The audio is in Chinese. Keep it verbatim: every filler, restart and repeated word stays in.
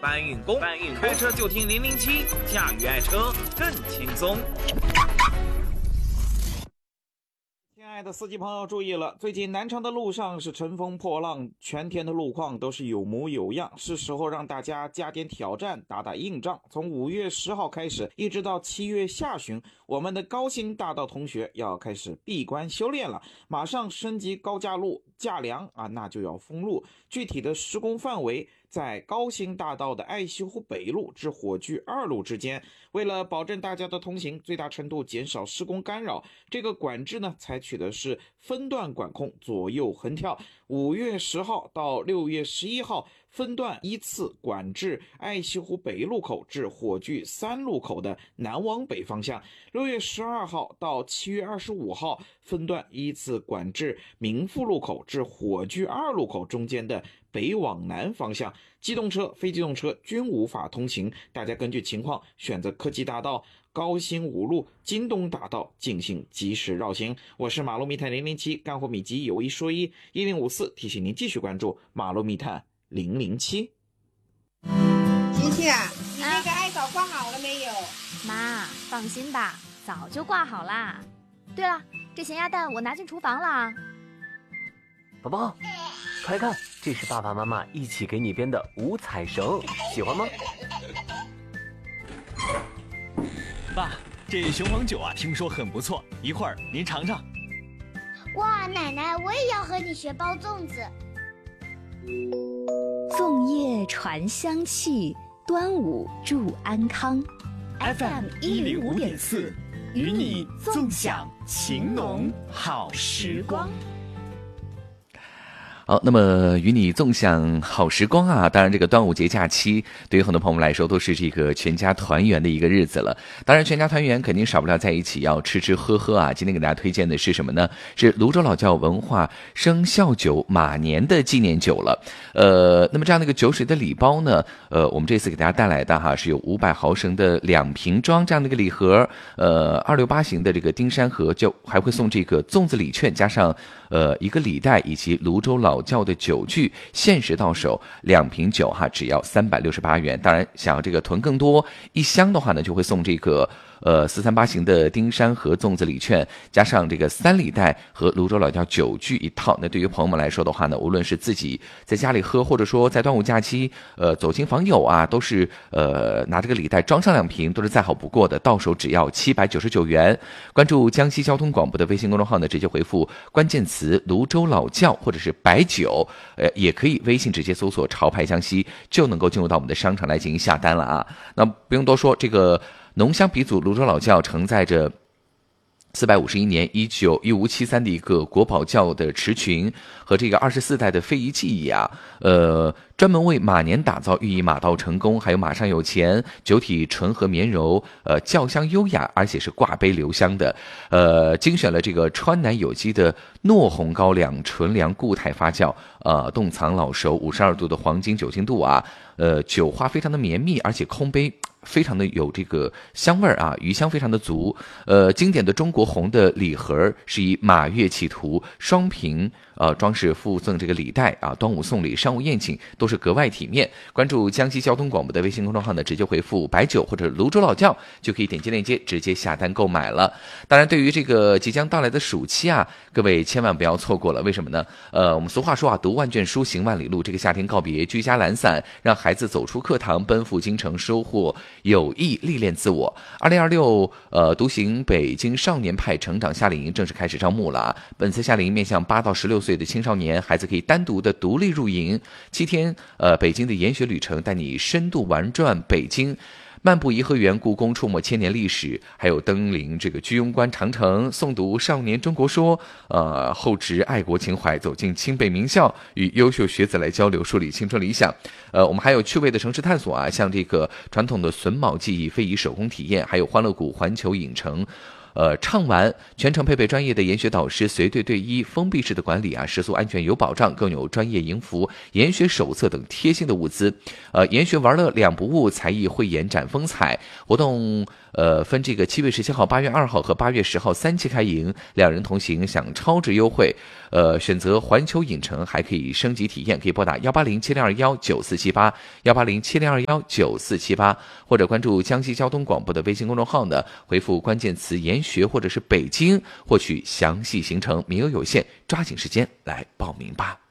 搬运工，搬运开车就听零零七，驾驭爱车更轻松。亲爱的司机朋友注意了，最近南昌的路上是乘风破浪，全天的路况都是有模有样，是时候让大家加点挑战，打打硬仗。从五月十号开始，一直到七月下旬，我们的高新大道同学要开始闭关修炼了，马上升级高架路架梁啊，那就要封路。具体的施工范围在高新大道的爱溪湖北路至火炬二路之间。为了保证大家的通行，最大程度减少施工干扰，这个管制呢，采取的是分段管控，左右横跳。五月十号到六月十一号，分段依次管制爱溪湖北路口至火炬三路口的南往北方向。六月十二号到七月二十五号，分段依次管制民富路口至火炬二路口中间的北往南方向。机动车、非机动车均无法通行，大家根据情况选择科技大道、高新五路、京东大道进行及时绕行。我是马路密探零零七，干货秘籍有一说一，一零五四提醒您继续关注马路密探零零七。 琪琪啊，你那个艾草挂好了没有？ 妈，放心吧，早就挂好啦。对了，这咸鸭蛋我拿进厨房了。 宝宝，快看，这是爸爸妈妈一起给你编的五彩绳，喜欢吗？ 爸，这雄黄酒啊，听说很不错，一会儿您尝尝。 哇，奶奶，我也要和你学包粽子。 粽叶传香气，端午祝安康。 F M 一零五点四，与你纵享情浓好时光。 好，那么与你纵享好时光啊！当然，这个端午节假期对于很多朋友们来说都是这个全家团圆的一个日子了。当然，全家团圆肯定少不了在一起要吃吃喝喝啊！今天给大家推荐的是什么呢？是泸州老窖文化生肖酒马年的纪念酒了。呃，那么这样的一个酒水的礼包呢，呃，我们这次给大家带来的哈是有五百毫升的两瓶装这样的一个礼盒，呃，二六八型的这个丁山盒，就还会送这个粽子礼券，加上呃一个礼袋以及泸州老窖的酒具，限时到手两瓶酒哈，只要三百六十八元。当然，想要这个囤更多一箱的话呢，就会送这个呃四三八型的丁山盒粽子礼券，加上这个三礼袋和泸州老窖酒具一套。那对于朋友们来说的话呢，无论是自己在家里喝，或者说在端午假期呃走亲访友啊，都是呃拿这个礼袋装上两瓶，都是再好不过的。到手只要七百九十九元。关注江西交通广播的微信公众号呢，直接回复关键词泸州老窖或者是白酒，呃也可以微信直接搜索潮牌江西，就能够进入到我们的商场来进行下单了啊。那不用多说，这个浓香鼻祖泸州老窖承载着四百五十一年一九一五七三的一个国宝窖的池群和这个二十四代的非遗技艺啊，呃，专门为马年打造，寓意马到成功，还有马上有钱，酒体醇和绵柔，呃，窖香优雅，而且是挂杯留香的，呃，精选了这个川南有机的糯红高粱纯粮固态发酵，呃，冻藏老熟，五十二度的黄金酒精度啊，呃，酒花非常的绵密，而且空杯非常的有这个香味儿啊，余香非常的足。呃，经典的中国红的礼盒是以马月企图双屏呃装饰附赠这个礼袋啊，端午送礼、商务宴请都是格外体面。关注江西交通广播的微信公众号呢，直接回复白酒或者泸州老窖，就可以点击链接直接下单购买了。当然，对于这个即将到来的暑期啊，各位千万不要错过了。为什么呢？呃，我们俗话说啊，读万卷书，行万里路。这个夏天告别居家懒散，让孩子走出课堂，奔赴京城，收获有意历练自我。二零二六呃，独行北京少年派成长夏令营正式开始招募了啊！本次夏令营面向八到十六岁的青少年孩子，可以单独的独立入营，七天呃，北京的研学旅程，带你深度玩转北京。漫步颐和园、故宫，触摸千年历史，还有登临这个居庸关长城，诵读《少年中国说》，呃，厚植爱国情怀，走进清北名校，与优秀学子来交流，树立青春理想。呃，我们还有趣味的城市探索啊，像这个传统的榫卯技艺、非遗手工体验，还有欢乐谷环球影城。 呃畅玩，全程配备专业的研学导师，随队队医，封闭式的管理啊，食宿安全有保障，更有专业营服、研学手册等贴心的物资。呃，研学玩乐两不误，才艺汇演展风采。活动呃分这个七月十七号、八月二号和八月十号三期开营，两人同行享超值优惠。呃，选择环球影城还可以升级体验，可以拨打幺八零七零二幺九四七八幺八零七零二幺九四七八，或者关注江西交通广播的微信公众号呢，回复关键词研学或者是北京，获取详细行程，名额有限，抓紧时间来报名吧。